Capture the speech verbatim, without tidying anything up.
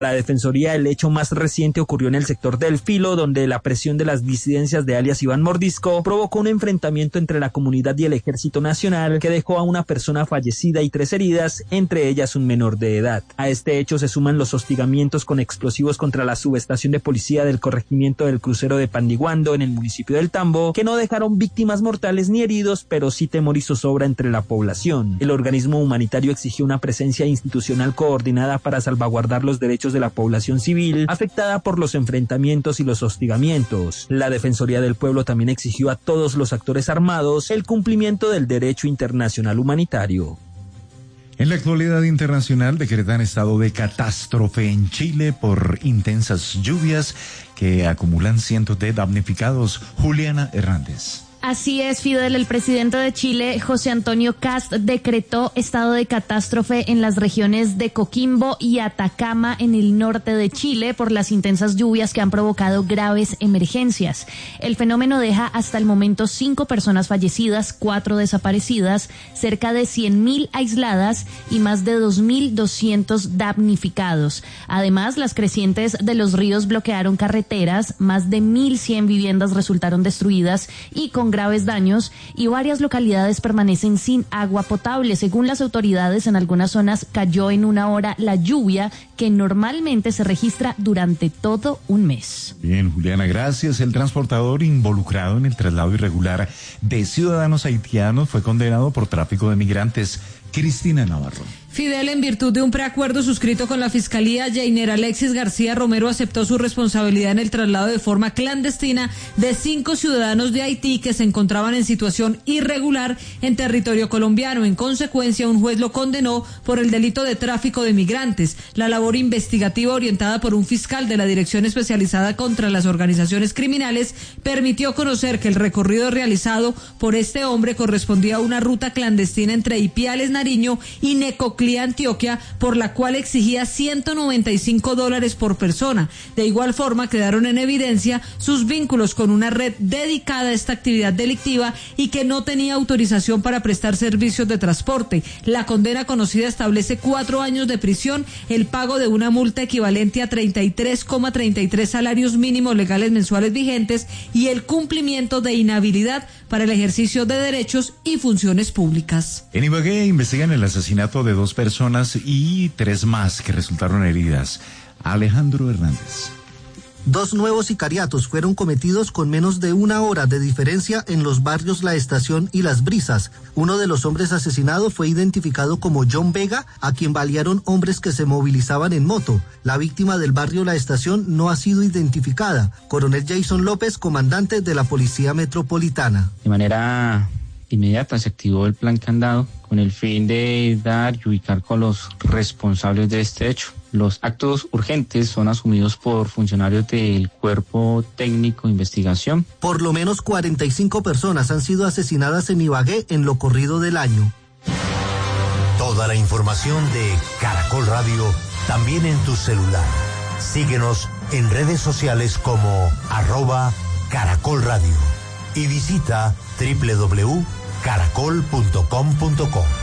La Defensoría, el hecho más reciente ocurrió en el sector del Filo, donde la presión de las disidencias de alias Iván Mordisco provocó un enfrentamiento entre la comunidad y el Ejército Nacional que dejó a una persona fallecida y tres heridas, entre ellas un menor de edad. A este hecho se suman los hostigamientos con explosivos contra la subestación de policía del corregimiento del crucero de Pandiguando en el municipio del Tambo, que no dejaron víctimas mortales ni heridos, pero sí temor y zozobra entre la población. El organismo humanitario exigió una presencia institucional coordinada para salvaguardar los derechos de la población civil afectada por los enfrentamientos y los hostigamientos. La Defensoría del Pueblo también exigió a todos los actores armados el cumplimiento del derecho internacional humanitario. En la actualidad internacional decretan estado de catástrofe en Chile por intensas lluvias que acumulan cientos de damnificados. Juliana Hernández. Así es, Fidel. El presidente de Chile, José Antonio Kast, decretó estado de catástrofe en las regiones de Coquimbo y Atacama en el norte de Chile por las intensas lluvias que han provocado graves emergencias. El fenómeno deja hasta el momento cinco personas fallecidas, cuatro desaparecidas, cerca de cien mil aisladas y más de dos mil doscientos damnificados. Además, las crecientes de los ríos bloquearon carreteras, más de mil cien viviendas resultaron destruidas y con graves daños, y varias localidades permanecen sin agua potable. Según las autoridades, en algunas zonas cayó en una hora la lluvia que normalmente se registra durante todo un mes. Bien, Juliana, gracias. El transportador involucrado en el traslado irregular de ciudadanos haitianos fue condenado por tráfico de migrantes. Cristina Navarro. Fidel, en virtud de un preacuerdo suscrito con la Fiscalía, Jainer Alexis García Romero aceptó su responsabilidad en el traslado de forma clandestina de cinco ciudadanos de Haití que se encontraban en situación irregular en territorio colombiano. En consecuencia, un juez lo condenó por el delito de tráfico de migrantes. La labor investigativa orientada por un fiscal de la Dirección Especializada contra las Organizaciones Criminales permitió conocer que el recorrido realizado por este hombre correspondía a una ruta clandestina entre Ipiales, Nariño y Necoclí, Antioquia, por la cual exigía ciento noventa y cinco dólares por persona. De igual forma, quedaron en evidencia sus vínculos con una red dedicada a esta actividad delictiva y que no tenía autorización para prestar servicios de transporte. La condena conocida establece cuatro años de prisión, el pago de una multa equivalente a treinta y tres coma treinta y tres salarios mínimos legales mensuales vigentes y el cumplimiento de inhabilidad para el ejercicio de derechos y funciones públicas. En Ibagué investigan el asesinato de dos personas y tres más que resultaron heridas. Alejandro Hernández. Dos nuevos sicariatos fueron cometidos con menos de una hora de diferencia en los barrios La Estación y Las Brisas. Uno de los hombres asesinados fue identificado como John Vega, a quien balearon hombres que se movilizaban en moto. La víctima del barrio La Estación no ha sido identificada. Coronel Jason López, comandante de la Policía Metropolitana. De manera inmediata se activó el plan Candado con el fin de dar y ubicar con los responsables de este hecho. Los actos urgentes son asumidos por funcionarios del Cuerpo Técnico de Investigación. Por lo menos cuarenta y cinco personas han sido asesinadas en Ibagué en lo corrido del año. Toda la información de Caracol Radio también en tu celular. Síguenos en redes sociales como arroba Caracol Radio y visita doble u doble u doble u punto caracol punto com punto co.